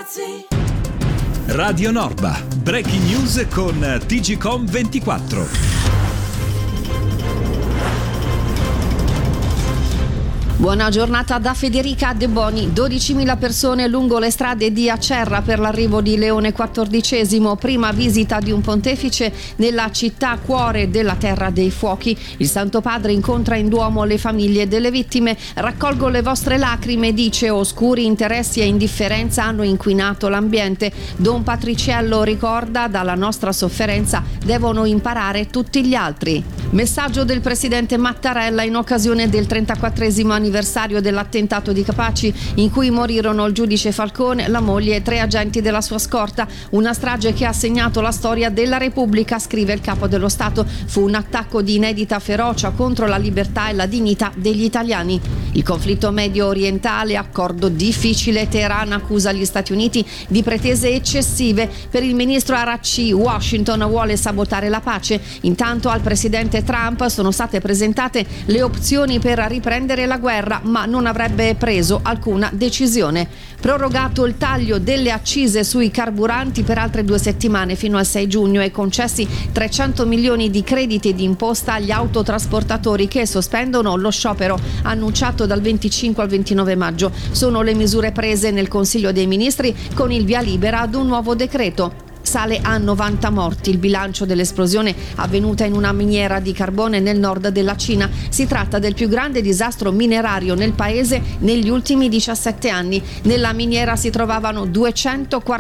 Radio Norba, breaking news con TGcom 24. Buona giornata da Federica De Boni. 12.000 persone lungo le strade di Acerra per l'arrivo di Leone XIV, prima visita di un pontefice nella città cuore della Terra dei Fuochi. Il Santo Padre incontra in Duomo le famiglie delle vittime. Raccolgo le vostre lacrime, dice, oscuri interessi e indifferenza hanno inquinato l'ambiente. Don Patriciello ricorda, dalla nostra sofferenza devono imparare tutti gli altri. Messaggio del presidente Mattarella in occasione del 34esimo anniversario dell'attentato di Capaci, in cui morirono il giudice Falcone, la moglie e 3 agenti della sua scorta. Una strage che ha segnato la storia della Repubblica, scrive il capo dello Stato. Fu un attacco di inedita ferocia contro la libertà e la dignità degli italiani. Il conflitto medio orientale, accordo difficile. Teheran accusa gli Stati Uniti di pretese eccessive. Per il ministro Aracci, Washington vuole sabotare la pace. Intanto al presidente Trump sono state presentate le opzioni per riprendere la guerra, ma non avrebbe preso alcuna decisione. Prorogato il taglio delle accise sui carburanti per altre 2 settimane fino al 6 giugno e concessi 300 milioni di crediti d'imposta agli autotrasportatori che sospendono lo sciopero annunciato dal 25 al 29 maggio. Sono le misure prese nel Consiglio dei Ministri con il via libera ad un nuovo decreto. Sale a 90 morti il bilancio dell'esplosione avvenuta in una miniera di carbone nel nord della Cina. Si tratta del più grande disastro minerario nel paese negli ultimi 17 anni. Nella miniera si trovavano 240